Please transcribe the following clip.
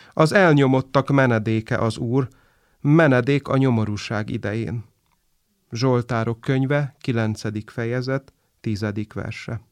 Az elnyomottak menedéke az Úr, menedék a nyomorúság idején. Zsoltárok könyve, 9. fejezet, 10. verse.